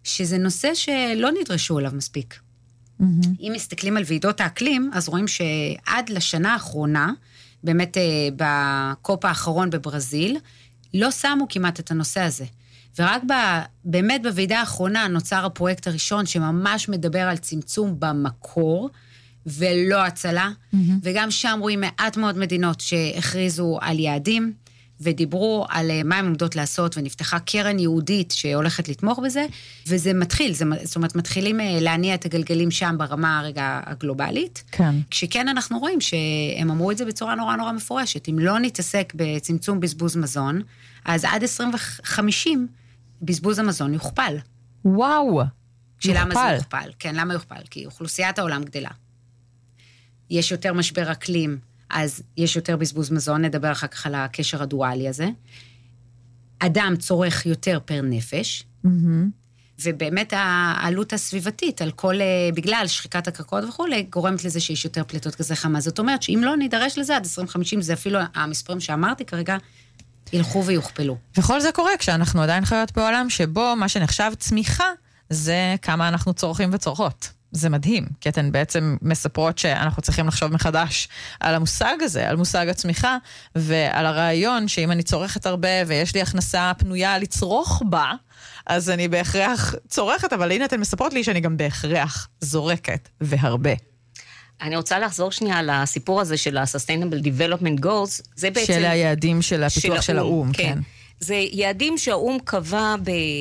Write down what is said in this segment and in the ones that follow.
שזה נושא שלא נדרשו אליו מספיק. אם מסתכלים על ועידות האקלים, אז רואים שעד לשנה האחרונה, באמת בקופ האחרון בברזיל, לא שמו כמעט את הנושא הזה. ורק באמת בוועידה האחרונה נוצר הפרויקט הראשון שממש מדבר על צמצום במקור, ולא הצלה, וגם שם רואים מעט מאוד מדינות שהכריזו על יעדים, ודיברו על מה הם עומדות לעשות, ונפתחה קרן יהודית שהולכת לתמוך בזה, וזה מתחיל, זאת אומרת, מתחילים להניע את הגלגלים שם ברמה הרגע הגלובלית, כן. כשכן אנחנו רואים שהם אמרו את זה בצורה נורא נורא מפורשת, אם לא נתעסק בצמצום בזבוז מזון, אז עד 2050 בזבוז המזון יוכפל. וואו, שלמה זה יוכפל? כן, למה יוכפל? כי אוכלוסיית העולם גדלה. יש יותר משבר אקלים, אז יש יותר בזבוז מזון, נדבר אחר כך על הקשר הדואלי הזה. אדם צורך יותר פר נפש, ובאמת העלות הסביבתית, על כל, בגלל שחיקת הקרקעות וכו', גורמת לזה שיש יותר פליטות גזי חממה. זאת אומרת שאם לא נידרש לזה, עד 2050, זה אפילו המספרים שאמרתי כרגע, ילכו ויוכפלו. וכל זה קורה כשאנחנו עדיין חיות בעולם שבו מה שנחשב צמיחה, זה כמה אנחנו צורכים וצורכות. זה מדהים, כי אתן בעצם מספרות שאנחנו צריכים לחשוב מחדש על המושג הזה, על מושג הצמיחה, ועל הרעיון שאם אני צורכת הרבה ויש לי הכנסה פנויה לצרוך בה, אז אני בהכרח צורכת, אבל הנה אתן מספרות לי שאני גם בהכרח זורקת והרבה. אני רוצה לחזור שנייה על הסיפור הזה של ה-Sustainable Development Goals, זה בעצם... של היעדים של הפיתוח של האום, כן. זה יעדים שהאום קבע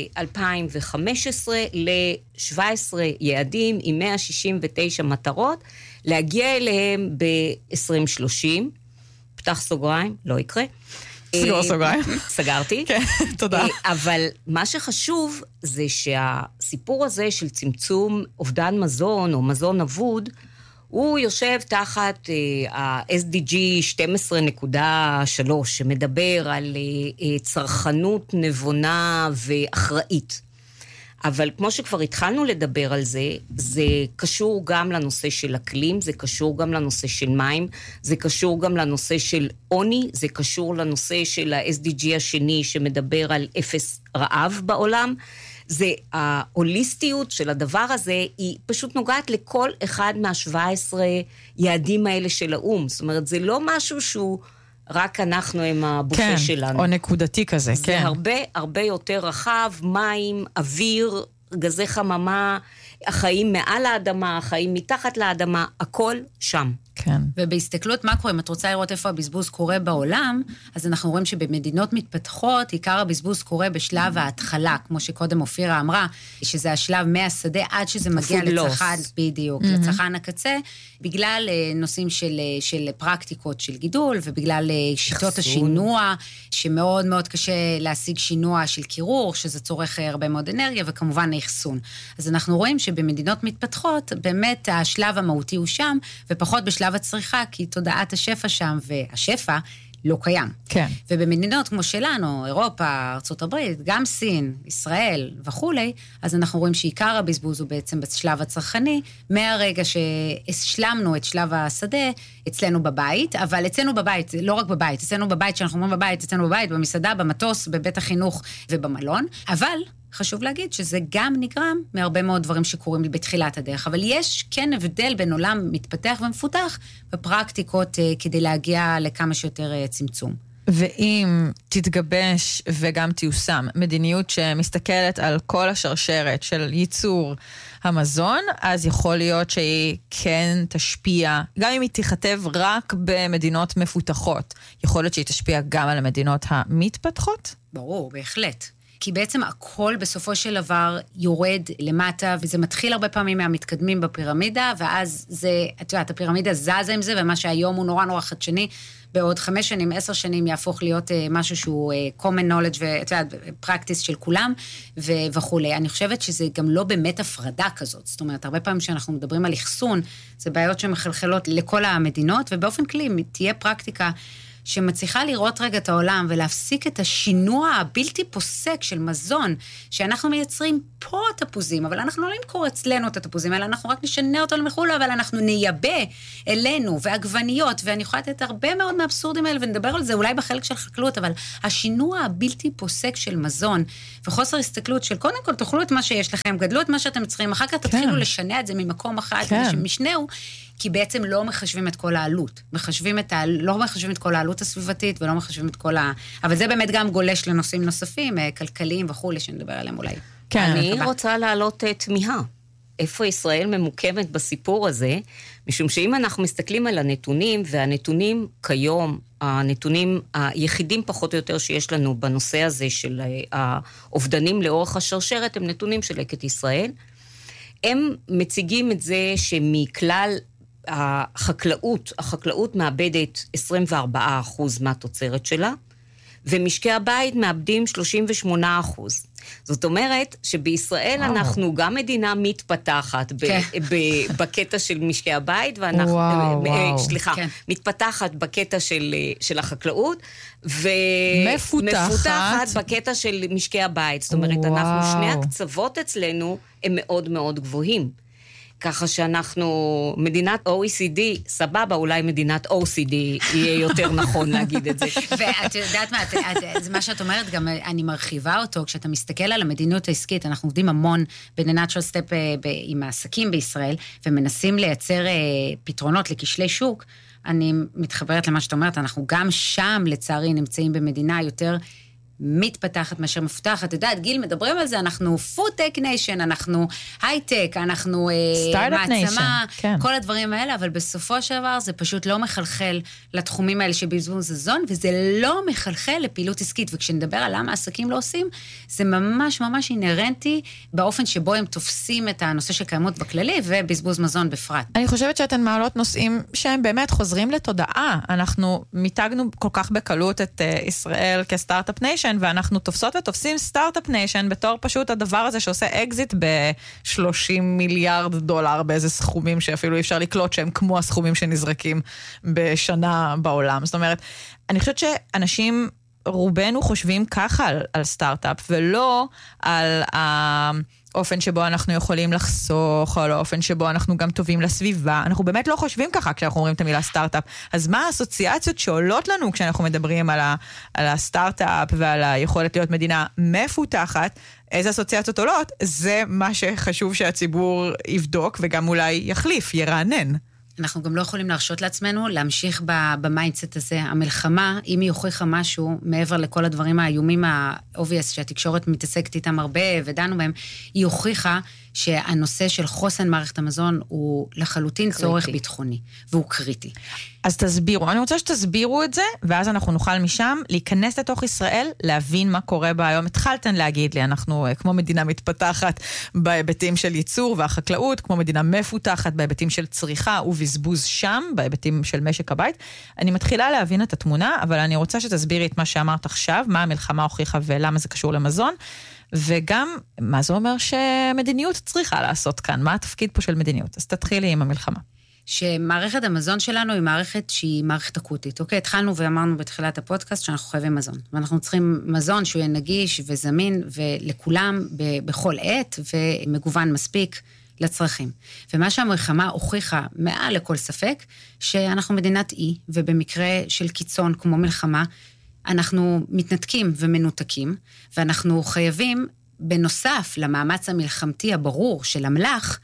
ב-2015 ל-17 יעדים עם 169 מטרות, להגיע אליהם ב-2030, פתח סוגריים, לא יקרה. סגור סוגריים. סגרתי. כן, תודה. אבל מה שחשוב זה שהסיפור הזה של צמצום אובדן מזון או מזון אבוד, הוא יושב תחת ה-SDG 12.3, שמדבר על צרכנות נבונה ואחראית. אבל כמו שכבר התחלנו לדבר על זה, זה קשור גם לנושא של אקלים, זה קשור גם לנושא של מים, זה קשור גם לנושא של עוני, זה קשור לנושא של ה-SDG השני שמדבר על אפס רעב בעולם, זה ההוליסטיות של הדבר הזה, היא פשוט נוגעת לכל אחד מה-17 יעדים האלה של האום. זאת אומרת, זה לא משהו שהוא רק אנחנו עם הבופה שלנו. או נקודתי כזה, כן. זה הרבה, הרבה יותר רחב, מים, אוויר, גזי חממה, החיים מעל האדמה, החיים מתחת לאדמה, הכל שם. כן. ובהסתכלות מה קורה, אם את רוצה לראות איפה הבזבוז קורה בעולם, אז אנחנו רואים שבמדינות מתפתחות, עיקר הבזבוז קורה בשלב ההתחלה, כמו שקודם אופירה אמרה, שזה השלב מהשדה עד שזה מגיע לצרכן, בדיוק, לצרכן הקצה, בגלל נושאים של פרקטיקות של גידול, ובגלל שיטות השינוע, שמאוד מאוד קשה להשיג שינוע של קירור, שזה צורך הרבה מאוד אנרגיה, וכמובן האחסון. אז אנחנו רואים שבמדינות מתפתחות, באמת השלב המהותי הוא שם, ופחות בשלב הצריכה, כי תודעת השפע שם, והשפע לא קיים. כן. ובמדינות כמו שלנו, אירופה, ארצות הברית, גם סין, ישראל וכולי, אז אנחנו רואים שעיקר הבזבוז הוא בעצם בשלב הצרכני, מהרגע שהשלמנו את שלב השדה, אצלנו בבית, אבל אצלנו בבית, לא רק בבית, אצלנו בבית, שאנחנו אומרים בבית, אצלנו בבית, במסעדה, במטוס, בבית החינוך ובמלון, אבל חשוב להגיד שזה גם נגרם מהרבה מאוד דברים שקורים בתחילת הדרך, אבל יש כן הבדל בין עולם מתפתח ומפותח בפרקטיקות כדי להגיע לכמה שיותר צמצום. ואם תתגבש וגם תיושם מדיניות שמסתכלת על כל השרשרת של ייצור המזון, אז יכול להיות שהיא כן תשפיע, גם אם היא תיכתב רק במדינות מפותחות, יכול להיות שהיא תשפיע גם על המדינות המתפתחות? ברור, בהחלט. כי בעצם הכל בסופו של דבר יורד למטה, וזה מתחיל הרבה פעמים מהמתקדמים בפירמידה, ואז זה, את יודעת, הפירמידה זזה עם זה, ומה שהיום הוא נורא נורא חדשני, בעוד 5 שנים, 10 שנים יהפוך להיות משהו שהוא common knowledge, ואת יודעת, practice של כולם, וכולי. אני חושבת שזה גם לא באמת הפרדה כזאת, זאת אומרת, הרבה פעמים שאנחנו מדברים על אחסון, זה בעיות שמחלחלות לכל המדינות, ובאופן כללי, תהיה פרקטיקה שמצליחה לראות רגע את העולם ולהפסיק את השינוע הבלתי פוסק של מזון, שאנחנו מייצרים פה תפוזים, אבל אנחנו לא נמכור אצלנו את התפוזים האלה, אנחנו רק נשנה אותו למחולה, אבל אנחנו נייבא אלינו, ועגבניות, ואני יכולה לתת הרבה מאוד מהאבסורדים האלה, ונדבר על זה אולי בחלק של חקלאות, אבל השינוע הבלתי פוסק של מזון, וחוסר הסתכלות של קודם כל תאכלו את מה שיש לכם, גדלו את מה שאתם צריכים, אחר כך תתחילו לשנע את זה ממקום אחד, שמשנהו, כי בעצם לא מחשבים את כל העלות. לא מחשבים את כל העלות הסביבתית, ולא מחשבים את כל אבל זה באמת גם גולש לנושאים נוספים, כלכליים וכו', שנדבר עליהם אולי. אני רוצה להעלות תמיהה. איפה ישראל ממוקמת בסיפור הזה? משום שאם אנחנו מסתכלים על הנתונים, והנתונים כיום, הנתונים היחידים פחות או יותר שיש לנו בנושא הזה של האובדנים לאורך השרשרת, הם נתונים של לקט ישראל. הם מציגים את זה שמכלל החקלאות מאבדת 24% מהתוצרת שלה, ומשקי הבית מאבדים 38%. זאת אומרת שבישראל אנחנו גם מדינה מתפתחת בקטע של משקי הבית, מתפתחת בקטע של החקלאות, ומפותחת בקטע של משקי הבית. זאת אומרת, שני הקצוות אצלנו הם מאוד מאוד גבוהים. ככה שאנחנו, מדינת OECD, סבבה, אולי מדינת OCD יהיה יותר נכון להגיד את זה. ואת יודעת מה, זה מה שאת אומרת, גם אני מרחיבה אותו, כשאתה מסתכל על המדיניות העסקית, אנחנו עובדים המון ב-Natural Step עם העסקים בישראל, ומנסים לייצר פתרונות לכשלי שוק, אני מתחברת למה שאת אומרת, אנחנו גם שם לצערי נמצאים במדינה יותר מתפתחת מאשר מפותחת. אתה יודעת, גיל, מדברים על זה, אנחנו food tech nation, אנחנו high-tech, אנחנו מעצמה, כל הדברים האלה, אבל בסופו של דבר זה פשוט לא מחלחל לתחומים האלה שבזבוז מזון, וזה לא מחלחל לפעילות עסקית, וכשנדבר על למה העסקים לא עושים, זה ממש ממש אינרנטי באופן שבו הם תופסים את הנושא של קיימות בכללי, ובזבוז מזון בפרט. אני חושבת שאתן מעלות נושאים שהם באמת חוזרים לתודעה. אנחנו מיתגנו כל כך בקלות את ישראל כסטארט-אפ ניישן, ואנחנו תופסות ותופסים סטארט-אפ ניישן בתור פשוט הדבר הזה שעושה אקזיט ב$30 מיליארד באיזה סכומים שאפילו אי אפשר לקלוט שהם כמו הסכומים שנזרקים בשנה בעולם. זאת אומרת, אני חושבת שאנשים רובנו חושבים ככה על סטארט-אפ, ולא על האופן שבו אנחנו יכולים לחסוך, או על האופן שבו אנחנו גם טובים לסביבה. אנחנו באמת לא חושבים ככה כשאנחנו אומרים את המילה סטארט-אפ. אז מה האסוציאציות שעולות לנו כשאנחנו מדברים על הסטארט-אפ ועל היכולת להיות מדינה מפותחת? איזה אסוציאציות עולות? זה מה שחשוב שהציבור יבדוק וגם אולי יחליף, ירענן. אנחנו גם לא יכולים להרשות לעצמנו להמשיך במיינדסט הזה. המלחמה, אם היא הוכיחה משהו, מעבר לכל הדברים האיומים האובייס שהתקשורת מתעסקת איתם הרבה ודנו בהם, היא הוכיחה שהנושא של חוסן מערכת המזון הוא לחלוטין צורך ביטחוני, והוא קריטי. אז תסבירו, אני רוצה שתסבירו את זה, ואז אנחנו נוכל משם להיכנס לתוך ישראל, להבין מה קורה בה היום. התחלתן להגיד לי, אנחנו כמו מדינה מתפתחת בהיבטים של ייצור והחקלאות, כמו מדינה מפותחת בהיבטים של צריכה ובזבוז שם, בהיבטים של משק הבית. אני מתחילה להבין את התמונה, אבל אני רוצה שתסבירי את מה שאמרת עכשיו, מה המלחמה הוכיחה ולמה זה קשור למזון, וגם מה זה אומר שמדיניות צריכה לעשות כאן, מה התפקיד פה של מדיניות. אז תתחילי עם המלחמה. שמערכת המזון שלנו היא מערכת שהיא מערכת אקוטית. אוקיי, התחלנו ואמרנו בתחילת הפודקאסט שאנחנו חייבים מזון. ואנחנו צריכים מזון שהוא יהיה נגיש וזמין ולכולם בכל עת ומגוון מספיק לצרכים. ומה שהמלחמה הוכיחה מעל לכל ספק, שאנחנו מדינת אי, ובמקרה של קיצון כמו מלחמה, אנחנו מתנתקים ומנותקים, ואנחנו חייבים, בנוסף למאמץ המלחמתי הברור של המלח,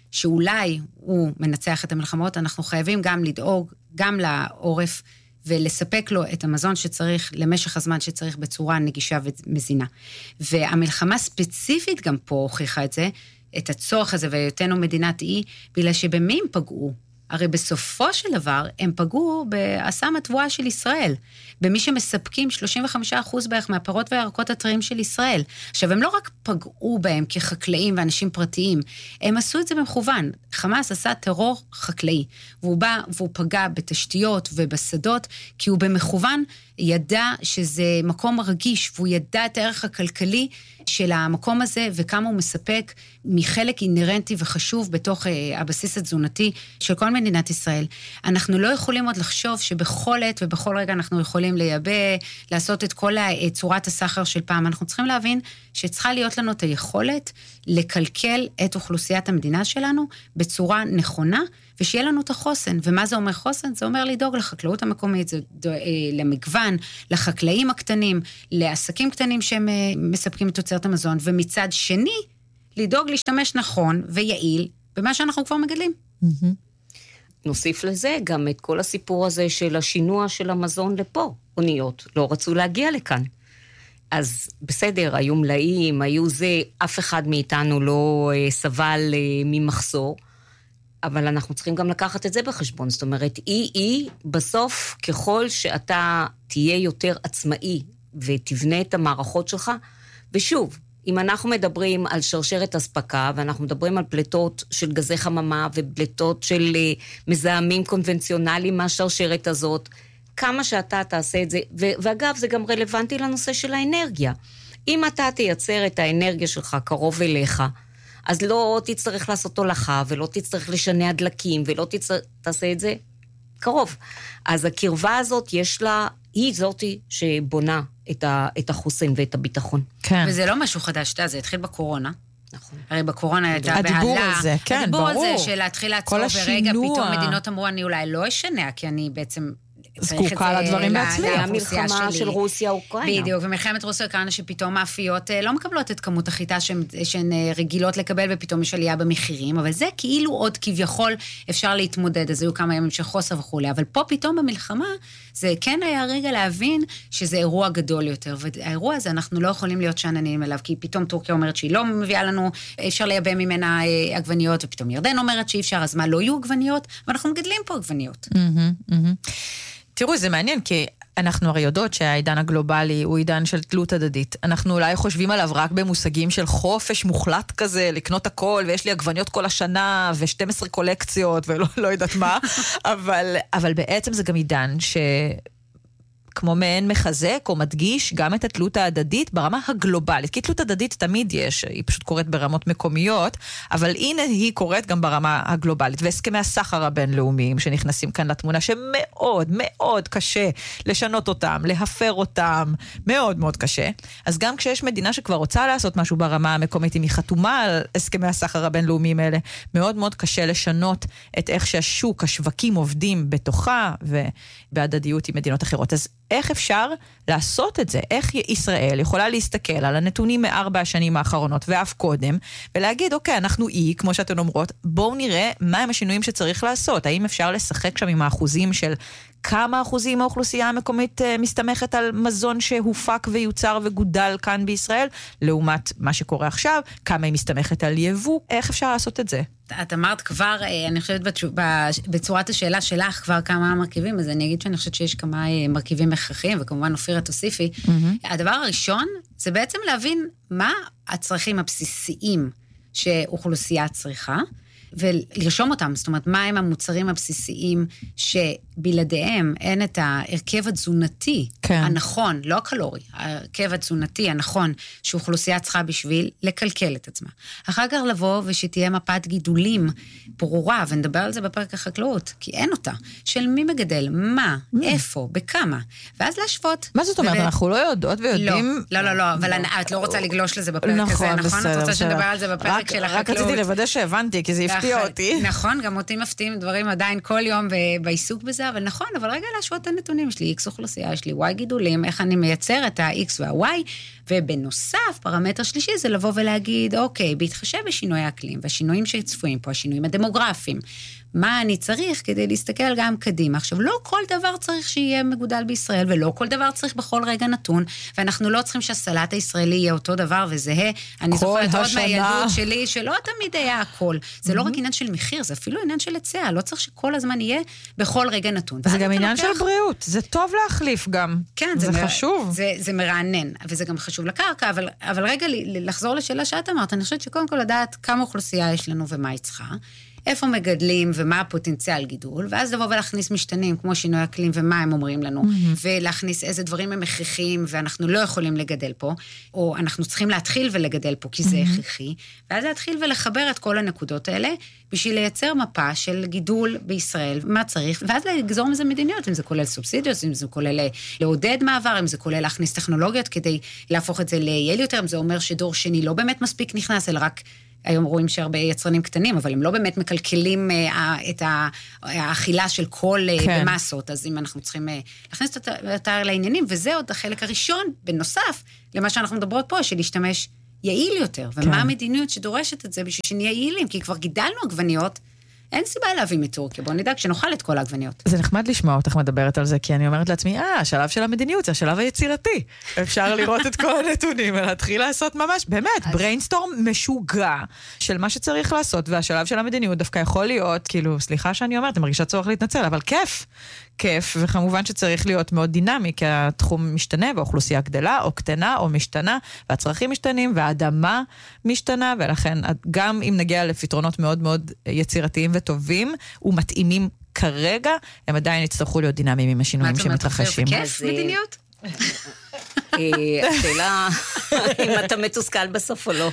שאולי הוא מנצח את המלחמות, אנחנו חייבים גם לדאוג, גם לעורף, ולספק לו את המזון שצריך, למשך הזמן שצריך בצורה נגישה ומזינה. והמלחמה ספציפית גם פה הוכיחה את זה, את הצורך הזה והיותנו מדינת אי, בגלל שבמי הם פגעו? הרי בסופו של דבר הם פגעו באסם התבואה של ישראל, במי שמספקים 35% בערך מהפירות והירקות הטריים של ישראל. עכשיו, הם לא רק פגעו בהם כחקלאים ואנשים פרטיים, הם עשו את זה במכוון. חמאס עשה טרור חקלאי, והוא בא והוא פגע בתשתיות ובשדות, כי הוא במכוון ידע שזה מקום רגיש, והוא ידע את הערך הכלכלי של המקום הזה, וכמה הוא מספק מחלק אינרנטי וחשוב בתוך הבסיס התזונתי של כל מדינת ישראל. אנחנו לא יכולים עוד לחשוב שבכל עת ובכל רגע אנחנו יכולים לייבא, לעשות את כל צורת הסחר של פעם. אנחנו צריכים להבין שצריכה להיות לנו את היכולת לקלקל את אוכלוסיית המדינה שלנו בצורה נכונה, ושיהיה לנו את החוסן. ומה זה אומר חוסן? זה אומר לדאוג לחקלאות המקומית, זה למגוון, לחקלאים הקטנים, לעסקים קטנים שהם מספקים את תוצרת המזון, ומצד שני, לדאוג להשתמש נכון ויעיל במה שאנחנו כבר מגדלים. נוסיף לזה גם את כל הסיפור הזה של השינוע של המזון לפה. אוניות לא רצו להגיע לכאן. אז בסדר, היו מלאים, היו זה, אף אחד מאיתנו לא סבל ממחסור, אבל אנחנו צריכים גם לקחת את זה בחשבון. זאת אומרת, בסוף, ככל שאתה תהיה יותר עצמאי ותבנה את המערכות שלך, ושוב, אם אנחנו מדברים על שרשרת הספקה, ואנחנו מדברים על פלטות של גזי חממה, ופלטות של מזהמים קונבנציונליים מהשרשרת הזאת, כמה שאתה תעשה את זה, ואגב, זה גם רלוונטי לנושא של האנרגיה. אם אתה תייצר את האנרגיה שלך קרוב אליך, אז לא תצטרך לעשות הולכה, ולא תצטרך לשנע דלקים, ולא תעשה את זה קרוב. אז הקרבה הזאת יש לה, היא זאת שבונה את החוסן ואת הביטחון. כן. וזה לא משהו חדש, זה התחיל בקורונה. נכון. הרי בקורונה הייתה בהלה. הדיבור הזה, כן, ברור. הדיבור הזה של להתחיל לעצור, ורגע פתאום מדינות אמרו, אני אולי לא אשנע, כי אני בעצם זקוקה לדברים בעצמי. המלחמה של רוסיה, אוקראינה. בדיוק, ומלחמת רוסיה, אוקראינה שפתאום מאפיות לא מקבלות את כמות החיטה שהן רגילות לקבל, ופתאום יש עלייה במחירים, אבל זה כאילו עוד כביכול אפשר להתמודד, אז היו כמה ימים של חוסר וכו', אבל פה פתאום במלחמה, זה כן היה רגע להבין שזה אירוע גדול יותר, והאירוע הזה אנחנו לא יכולים להיות שעננים אליו, כי פתאום טורקיה אומרת שהיא לא מביאה לנו, אפשר לייבא ממנה עגבניות, ופתאום ירדן אומרת שאי אפשר, אז מה, לא יהיו עגבניות? ואנחנו מגדלים פה עגבניות. תראו, זה מעניין, כי אנחנו הרי יודעות שהעידן הגלובלי הוא עידן של תלות הדדית. אנחנו אולי חושבים עליו רק במושגים של חופש מוחלט כזה, לקנות הכל, ויש לי עגבניות כל השנה, ו12 קולקציות, ולא יודעת מה, אבל בעצם זה גם עידן כמו מעין מחזק או מדגיש גם את התלות ההדדית ברמה הגלובלית. כי תלות הדדית תמיד יש, היא פשוט קורית ברמות מקומיות, אבל הנה היא קורית גם ברמה הגלובלית. והסכמי הסחר הבינלאומיים שנכנסים כאן לתמונה, שמאוד מאוד קשה לשנות אותם, להפר אותם, מאוד מאוד קשה. אז גם כשיש מדינה שכבר רוצה לעשות משהו ברמה המקומית, אם היא חתומה על הסכמי הסחר הבינלאומיים האלה, מאוד מאוד קשה לשנות את איך שהשוק, השווקים עובדים בתוכה ובהדדיות עם מדינות אחרות. אז איך אפשר לעשות את זה? איך ישראל יכולה להסתכל על הנתונים מ4 השנים האחרונות ואף קודם, ולהגיד, אוקיי, אנחנו כמו שאתן אומרות, בואו נראה מהם השינויים שצריך לעשות. האם אפשר לשחק שם עם האחוזים של כמה אחוזים האוכלוסייה המקומית מסתמכת על מזון שהופק ויוצר וגודל כאן בישראל, לעומת מה שקורה עכשיו, כמה היא מסתמכת על יבוא, איך אפשר לעשות את זה? את אמרת כבר, אני חושבת בצורת השאלה שלך כבר כמה מרכיבים, אז אני אגיד שאני חושבת שיש כמה מרכיבים הכרחיים, וכמובן אופירה תוסיפי. הדבר הראשון זה בעצם להבין מה הצרכים הבסיסיים שאוכלוסייה צריכה, ולרשום אותם, זאת אומרת, מה הם המוצרים הבסיסיים שבלעדיהם אין את ההרכב התזונתי הנכון, לא הקלורי, ההרכב התזונתי הנכון שאוכלוסייה צריכה בשביל לקלקל את עצמה. אחר כך לבוא ושתהיה מפת גידולים ברורה, ונדבר על זה בפרק החקלאות, כי אין אותה, של מי מגדל, מה, איפה, בכמה, ואז להשוות. מה זאת אומרת? אנחנו לא יודעות ויודעים... לא, אבל את לא רוצה לגלוש לזה בפרק הזה, נכון? את רוצה שנדבר על זה בפרק של החקלאות. רק רציתי לוודא שהבנתי, כי זה הפתיע אותי. נכון, גם אותי מפתיעים דברים עדיין כל יום בעיסוק בזה, אבל נכון, אבל רגע להשוות את הנתונים, יש לי X אוכלוסייה, יש לי Y גידולים, איך אני מייצר את ה-X וה-Y, ובנוסף, פרמטר שלישי זה לבוא ולהגיד, אוקיי, בהתחשב בשינוי האקלים, והשינויים שצפויים פה, השינויים הדמוגרפיים, מה אני צריך כדי להסתכל גם קדימה. עכשיו, לא כל דבר צריך שיהיה מגודל בישראל, ולא כל דבר צריך בכל רגע נתון, ואנחנו לא צריכים שהסלט הישראלי יהיה אותו דבר וזהה. אני זוכרת עוד מהילדות שלי, שלא תמיד היה הכל. זה לא רק עניין של מחיר, זה אפילו עניין של היצע. לא צריך שכל הזמן יהיה בכל רגע נתון. זה גם עניין של בריאות. זה טוב להחליף גם. כן, זה חשוב. זה מרענן, וזה גם חשוב לקרקע, אבל רגע לחזור לשאלה שאת אמרת, אני חושבת שקודם כל לדעת כמה אוכלוסייה יש לנו ומה היא צריכה. איפה מגדלים ומה הפוטנציאל גידול, ואז לבוא ולהכניס משתנים, כמו שינוי אקלים ומה הם אומרים לנו, ולהכניס איזה דברים הם הכרחיים, ואנחנו לא יכולים לגדל פה, או אנחנו צריכים להתחיל ולגדל פה, כי זה הכרחי, ואז להתחיל ולחבר את כל הנקודות האלה, בשביל לייצר מפה של גידול בישראל, מה צריך, ואז לגזור מזה מדיניות, אם זה כולל סובסידיות, אם זה כולל לעודד מעבר, אם זה כולל להכניס טכנולוגיות, כדי להפוך את זה ליעיל יותר, אם זה אומר שדור שני לא באמת מספיק נכנס, אלא רק היום רואים שהרבה יצרנים קטנים, אבל הם לא באמת מקלקלים את האכילה של כל במסות, אז אם אנחנו צריכים להכניס את לעניינים, וזה עוד החלק הראשון, בנוסף למה שאנחנו מדברות פה, של להשתמש יעיל יותר, ומה המדיניות שדורשת את זה בשביל שנהיה יעילים, כי כבר גידלנו עגבניות, אין סיבה להביא מטורקיה, בואו נדאג שנוכל את כל העגבניות. זה נחמד לשמוע אותך מדברת על זה, כי אני אומרת לעצמי, השלב של המדיניות, זה השלב היצירתי. אפשר לראות את כל הנתונים, ולהתחיל לעשות ממש, באמת, בריינסטורם משוגע של מה שצריך לעשות, והשלב של המדיניות דווקא יכול להיות, כאילו, סליחה שאני אומרת, אני מרגישה צורך להתנצל, אבל כיף, וכמובן שצריך להיות מאוד דינמי, כי התחום משתנה, והאוכלוסייה גדלה, או קטנה, או משתנה, והצרכים משתנים, והאדמה משתנה, ולכן גם אם נגיע לפתרונות מאוד מאוד יצירתיים וטובים, ומתאימים כרגע, הם עדיין יצטרכו להיות דינמיים עם השינויים שמתרחשים. כיף מדיניות? השאלה, אם אתה מתוסכל בסוף או לא.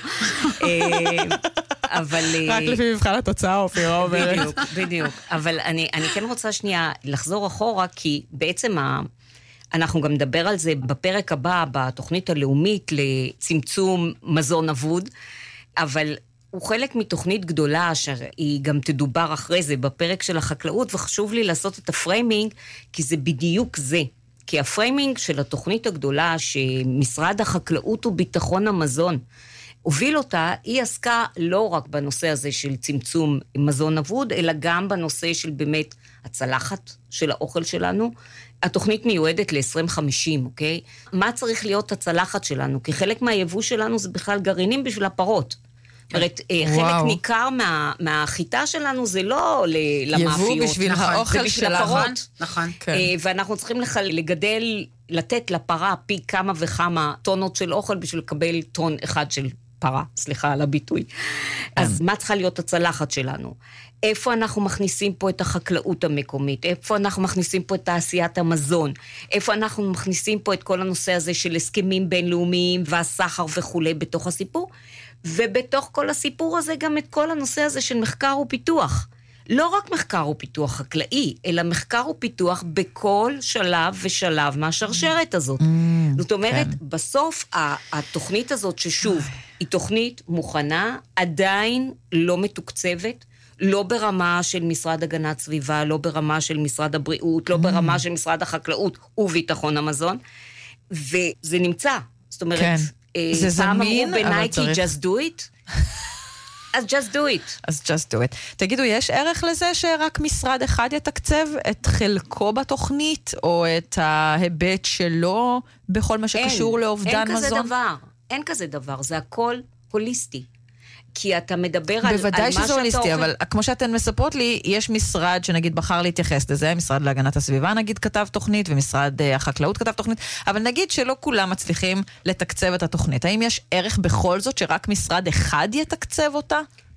אבל... רק לפי מבחן התוצאה, אופירה אומרת. בדיוק. אבל אני כן רוצה שנייה לחזור אחורה, כי בעצם אנחנו גם נדבר על זה בפרק הבא, בתוכנית הלאומית לצמצום מזון אבוד, אבל הוא חלק מתוכנית גדולה, שהיא גם תדובר אחרי זה בפרק של החקלאות, וחשוב לי לעשות את הפריימינג, כי זה בדיוק זה. כי הפריימינג של התוכנית הגדולה, שמשרד החקלאות וביטחון המזון הוביל אותה, היא עסקה לא רק בנושא הזה של צמצום מזון אבוד, אלא גם בנושא של באמת הצלחת של האוכל שלנו. התוכנית מיועדת ל-2050, אוקיי? מה צריך להיות הצלחת שלנו? כי חלק מהיבוא שלנו זה בכלל גרעינים בשביל הפרות. זאת אומרת, חלק ניכר מהחיטה שלנו זה לא למאפיות. יבוא בשביל האוכל של הפרות. נכון. ואנחנו צריכים לגדל, לתת לפרה פי כמה וכמה טונות של אוכל בשביל לקבל טון אחד של פרה. סליחה על הביטוי. אז מה צריכה להיות הצלחת שלנו? איפה אנחנו מכניסים פה את החקלאות המקומית? איפה אנחנו מכניסים פה את תעשיית המזון? איפה אנחנו מכניסים פה את כל הנושא הזה של הסכמים בינלאומיים והסחר וכו' בתוך הסיפור? ובתוך כל הסיפור הזה גם את כל הנושא הזה של מחקר ופיתוח. לא רק מחקר ופיתוח חקלאי, אלא מחקר ופיתוח בכל שלב ושלב מהשרשרת הזאת. זאת אומרת, בסוף התוכנית הזאת ששוב, היא תוכנית מוכנה, עדיין לא מתוקצבת, לא ברמה של משרד הגנת סביבה, לא ברמה של משרד הבריאות, לא ברמה של משרד החקלאות וביטחון המזון, וזה נמצא. זאת אומרת, זה זמין, אבל צריך... just do it. אז just do it. אז just do it. תגידו, יש ערך לזה שרק משרד אחד יתקצב את חלקו בתוכנית, או את ההיבט שלו בכל מה שקשור לאובדן מזון? אין כזה דבר, זה הכל הוליסטי. כי אתה מדבר על מה שאתה... בוודאי שזה הוליסטי, אבל כמו שאתן מספרות לי, יש משרד שנגיד בחר להתייחס לזה, משרד להגנת הסביבה נגיד כתב תוכנית, ומשרד החקלאות כתב תוכנית, אבל נגיד שלא כולם מצליחים לתקצב את התוכנית. האם יש ערך בכל זאת שרק משרד אחד יתקצב אותה?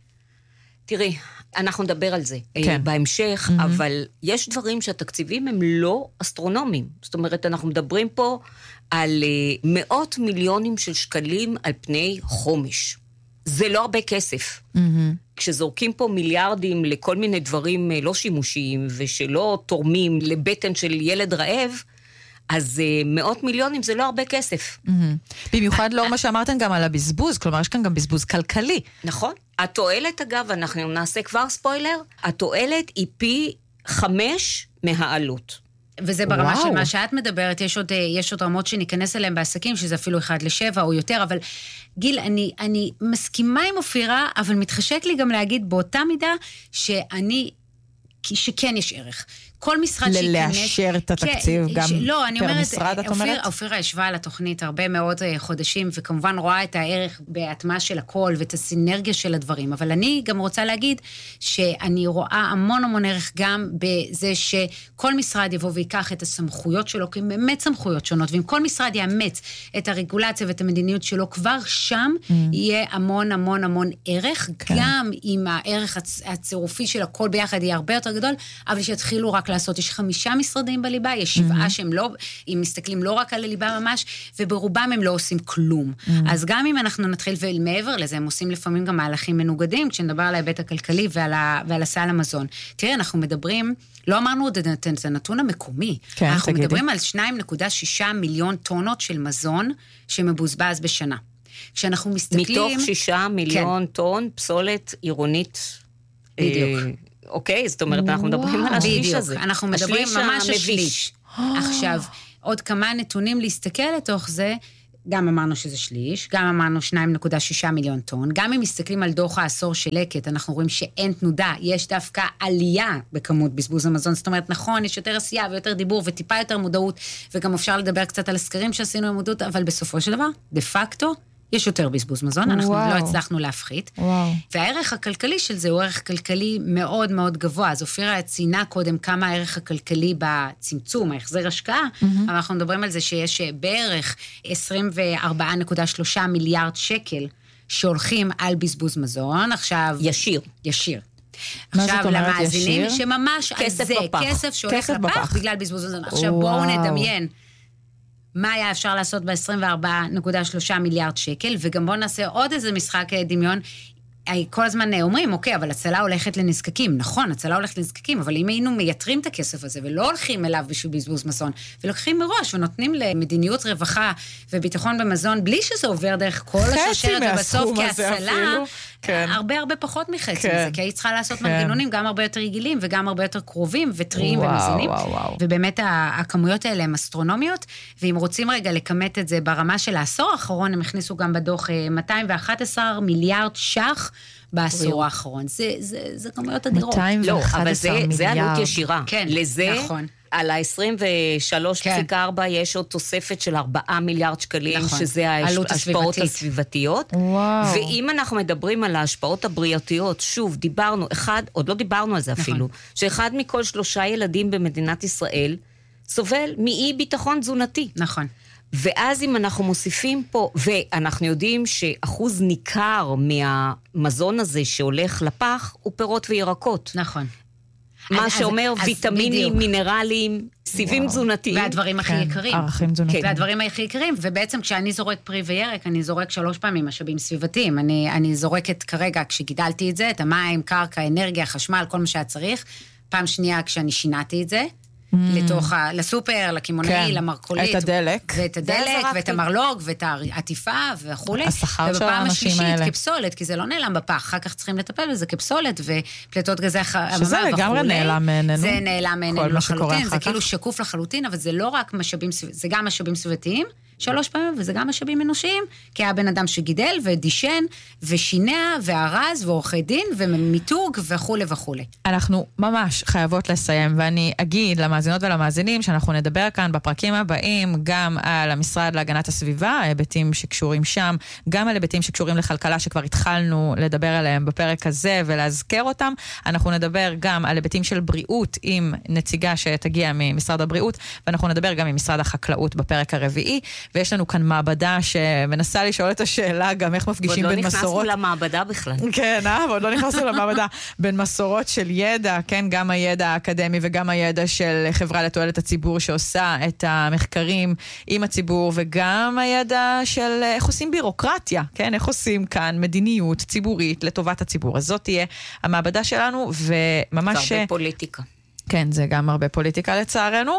תראי, אנחנו נדבר על זה בהמשך, אבל יש דברים שהתקציבים הם לא אסטרונומיים. זאת אומרת, אנחנו מדברים פה על מאות מיליונים של שקלים על פני חומש. זה לא הרבה כסף. כשזורקים פה מיליארדים לכל מיני דברים לא שימושיים, ושלא תורמים לבטן של ילד רעב, אז מאות מיליונים זה לא הרבה כסף. במיוחד לא מה שאמרתם גם על הבזבוז, כלומר יש כאן גם בזבוז כלכלי. נכון. התועלת אגב, אנחנו נעשה כבר ספוילר, התועלת היא פי 5 מהעלות. וזה ברמה של מה שאת מדברת, יש עוד רמות שניכנס אליהם בעסקים, שזה אפילו 1-7 או יותר, אבל גיל, אני מסכימה עם אופירה, אבל מתחשק לי גם להגיד באותה מידה שכן יש ערך. כל משרד שייכנס... לאשר את התקציב גם פר משרד, את אומרת? אופירה ישבה על התוכנית הרבה מאוד חודשים, וכמובן רואה את הערך בהטמעה של הכל, ואת הסינרגיה של הדברים, אבל אני גם רוצה להגיד שאני רואה המון ערך גם בזה שכל משרד יבוא ויקח את הסמכויות שלו, כי באמת סמכויות שונות, ואם כל משרד יאמץ את הרגולציה ואת המדיניות שלו, כבר שם יהיה המון ערך, גם אם הערך הצירופי של הכל ביחד יהיה הרבה יותר גדול, אבל שיתחילו רק לעשות, יש 5 משרדים בליבה, יש 7 שהם לא, אם מסתכלים לא רק על הליבה ממש, וברובם הם לא עושים כלום. אז גם אם אנחנו נתחיל ומעבר לזה, הם עושים לפעמים גם מהלכים מנוגדים, כשנדבר על ההיבט הכלכלי ועל הסל המזון. תראה, אנחנו מדברים, לא אמרנו את הנתון המקומי, אנחנו מדברים על 2.6 מיליון טונות של מזון שמבוזבז בשנה. כשאנחנו מסתכלים... מתוך 6 מיליון טון פסולת עירונית... בדיוק. אוקיי, זאת אומרת, אנחנו מדברים על השליש הזה. בדיוק, אנחנו מדברים ממש השליש. עכשיו, עוד כמה נתונים להסתכל לתוך זה, גם אמרנו שזה שליש, גם אמרנו 2.6 מיליון טון, גם אם מסתכלים על דוח העשור של לקט, אנחנו רואים שאין תנודה, יש דווקא עלייה בכמות בזבוז המזון, זאת אומרת, נכון, יש יותר עשייה ויותר דיבור וטיפה יותר מודעות, וגם אפשר לדבר קצת על הסקרים שעשינו במודעות, אבל בסופו של דבר, דה פקטו, יש יותר בזבוז מזון, אנחנו לא הצלחנו להפחית. והערך הכלכלי של זה הוא ערך כלכלי מאוד מאוד גבוה. אז אופירה ציינה קודם כמה הערך הכלכלי בצמצום, ההחזר השקעה, אבל אנחנו מדברים על זה שיש בערך 24.3 מיליארד שקל שהולכים על בזבוז מזון. עכשיו... ישיר. עכשיו למאזינים שממש על זה, כסף שהולך לפח בגלל בזבוז מזון. עכשיו בואו נדמיין. מה היה אפשר לעשות ב-24.3 מיליארד שקל, וגם בואו נעשה עוד איזה משחק דמיון, כל הזמן אומרים, אוקיי, אבל הצלה הולכת לנזקקים, נכון, הצלה הולכת לנזקקים, אבל אם היינו מייתרים את הכסף הזה, ולא הולכים אליו בשביל בזבוז מזון, ולוקחים מראש ונותנים למדיניות רווחה וביטחון במזון, בלי שזה עובר דרך כל השרשרת, ובסוף כהצלה, הרבה פחות מחצי מזה, כי היית צריכה לעשות מנגנונים גם הרבה יותר רגילים, וגם הרבה יותר קרובים וטריים ומזינים, ובאמת הכמויות האלה הן אסטרונומיות, ואם רוצים רגע לקמת את זה ברמה של העשור האחרון, הם הכניסו גם בדוח 211 מיליארד ש"ח בעשור האחרון. זה כמויות אדירות. לא, אבל זה עלות ישירה. כן, נכון. על ה-23.4 יש עוד תוספת של 4 מיליארד שקלים, שזה ההשפעות הסביבתיות. ואם אנחנו מדברים על ההשפעות הבריאותיות, שוב, דיברנו, עוד לא דיברנו על זה אפילו, שאחד מכל 3 ילדים במדינת ישראל סובל מאי ביטחון תזונתי. נכון. ואז אם אנחנו מוסיפים פה, ואנחנו יודעים שאחוז ניכר מהמזון הזה שהולך לפח, הוא פירות וירקות. נכון. מה שאומר ויטמינים, מינרלים, סיבים תזונתיים. והדברים הכי יקרים. ערכים תזונתיים. והדברים הכי יקרים, ובעצם כשאני זורק פרי וירק, אני זורק 3 פעמים משאבים סביבתיים. אני זורקת כרגע, כשגידלתי את זה, את המים, קרקע, אנרגיה, חשמל, כל מה שהיה צריך. פעם שנייה כשאני שינעתי את זה, לסופר, לכימונאי, למרקולית. את הדלק. ואת הדלק, ואת המרלוג, ואת העטיפה, וכו'. השכר של האנשים האלה. ובפעם השלישית כפסולת, כי זה לא נעלם בפח, אחר כך צריכים לטפל בזה כפסולת, ופליטות גזי החממה וכו'. שזה לגמרי נעלם מעינינו. זה נעלם מעינינו לחלוטין, זה כאילו שקוף לחלוטין, אבל זה לא רק משאבים, זה גם משאבים סביבתיים, 3 פעמים, וזה גם משאבים אנושיים, כי היה בן אדם שגידל ודישן, ושינע, והרז, ועורכי דין, ומיתוג, וכו' וכו'. אנחנו ממש חייבות לסיים, ואני אגיד למאזינות ולמאזינים, שאנחנו נדבר כאן בפרקים הבאים, גם על המשרד להגנת הסביבה, ההיבטים שקשורים שם, גם על היבטים שקשורים לכלכלה, שכבר התחלנו לדבר עליהם בפרק הזה, ולהזכר אותם. אנחנו נדבר גם על היבטים של בריאות, עם נציגה שתגיע ממשרד הבריאות, ואנחנו נדבר גם עם משרד החקלאות בפרק הרביעי, ויש לנו כאן מעבדה שמנסה לשאול את השאלה גם איך מפגישים בין מסורות. ועוד לא נכנסנו למעבדה בכלל. כן, ועוד לא נכנסנו למעבדה. בין מסורות של ידע, כן, גם הידע האקדמי וגם הידע של חברה לתועלת הציבור שעושה את המחקרים עם הציבור, וגם הידע של איך עושים בירוקרטיה, כן, איך עושים כאן מדיניות ציבורית לטובת הציבור. אז זאת תהיה המעבדה שלנו, וממש... זה הרבה פוליטיקה. כן, זה גם הרבה פוליטיקה לצערנו,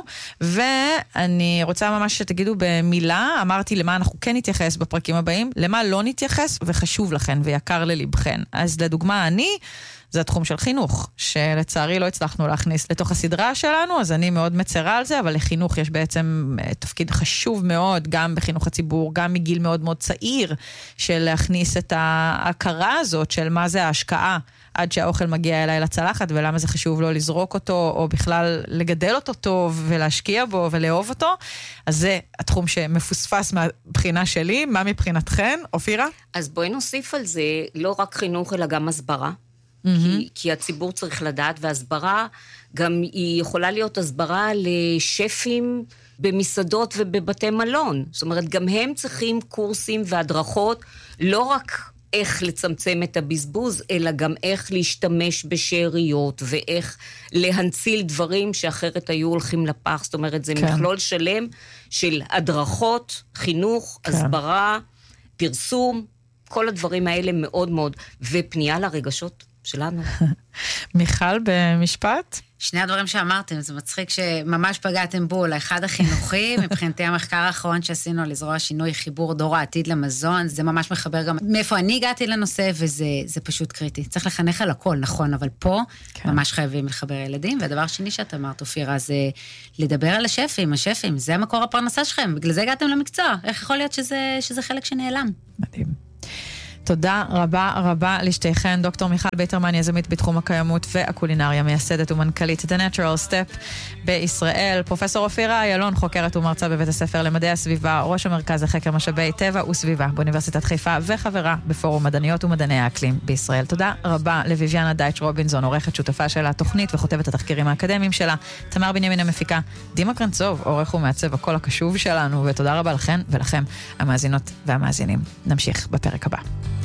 ואני רוצה ממש שתגידו במילה, אמרתי למה אנחנו כן נתייחס בפרקים הבאים, למה לא נתייחס, וחשוב לכן ויקר ללבכן. אז לדוגמה, זה התחום של חינוך, שלצערי לא הצלחנו להכניס לתוך הסדרה שלנו, אז אני מאוד מצרה על זה, אבל לחינוך יש בעצם תפקיד חשוב מאוד, גם בחינוך הציבור, גם מגיל מאוד מאוד צעיר, של להכניס את ההכרה הזאת של מה זה ההשקעה, עד שהאוכל מגיע אליי לצלחת, ולמה זה חשוב לא לזרוק אותו, או בכלל לגדל אותו טוב ולהשקיע בו ולאהוב אותו, אז זה התחום שמפוספס מהבחינה שלי. מה מבחינתכן, אופירה? אז בואי נוסיף על זה לא רק חינוך, אלא גם הסברה. כי הציבור צריך לדעת, והסברה גם היא יכולה להיות הסברה לשפים במסעדות ובבתי מלון. זאת אומרת, גם הם צריכים קורסים והדרכות, לא רק איך לצמצם את הבזבוז, אלא גם איך להשתמש בשאריות, ואיך להנציל דברים שאחרת היו הולכים לפח. זאת אומרת, זה מכלול שלם של הדרכות, חינוך, הסברה, פרסום, כל הדברים האלה מאוד מאוד, ופנייה לרגשות שלנו. מיכל, במשפט? שני הדברים שאמרתם, זה מצחיק שממש פגעתם בול. האחד החינוכי, מבחינתי המחקר האחרון שעשינו על לזרוע שינוי חיבור דור העתיד למזון, זה ממש מחבר גם מאיפה אני הגעתי לנושא, וזה פשוט קריטי. צריך לחנך על הכל, נכון, אבל פה ממש חייבים לחבר ילדים. והדבר שני שאת אמרת, אופירה, זה לדבר על השפים, זה המקור הפרנסה שלכם, בגלל זה הגעתם למקצוע. איך יכול להיות שזה חלק שנעלם? מדהים. תודה רבה רבה לשתיכן, דוקטור מיכל ביטרמן, יזמית בתחום הקיימות והקולינריה, מייסדת ומנכ"לית The Natural Step בישראל, פרופסור אופירה איילון, חוקרת ומרצה בבית הספר למדעי הסביבה, ראש המרכז לחקר משאבי טבע וסביבה באוניברסיטת חיפה, וחברה בפורום מדעניות ומדעני האקלים בישראל. תודה רבה לויביאנה דייטש רובינזון, עורכת שותפה של התוכנית וכותבת התחקירים האקדמיים שלה, תמר בנימין המפיקה, דימה קרנצוב, עורך ומעצב הקול הקשוב שלנו, ותודה רבה לכן ולכם, המאזינות והמאזינים. נמשיך בפרק הבא.